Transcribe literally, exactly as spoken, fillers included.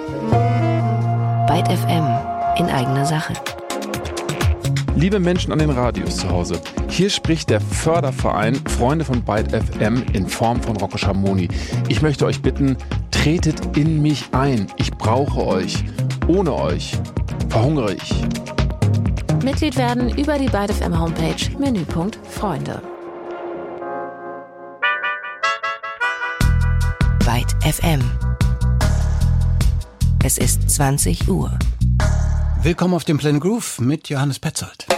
Byte F M in eigener Sache. Liebe Menschen an den Radios zu Hause, hier spricht der Förderverein Freunde von Byte F M in Form von Rocco Schamoni. Ich möchte euch bitten, tretet in mich ein. Ich brauche euch. Ohne euch verhungere ich. Mitglied werden über die Byte F M Homepage, Menüpunkt Freunde. Byte F M. Es ist zwanzig Uhr. Willkommen auf dem Planet Groove mit Johannes Petzold.